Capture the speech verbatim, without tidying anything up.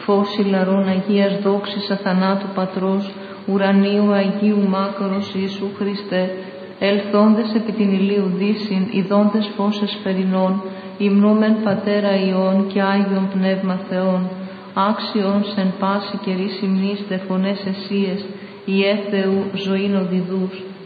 φως ηλαρών Αγίας δόξης αθανάτου Πατρός, ουρανίου Αγίου Μάκαρος Ιησού Χριστέ, ελθόντες επί την ηλίου δύσιν, ιδώντες φως εσφαιρινών, υμνούμεν Πατέρα Υιόν και Άγιον Πνεύμα Θεόν, άξιον σεν πάση καιρή υμνήστε φωνές εσίες, Ιε Θεού ζωήν οδηδούς,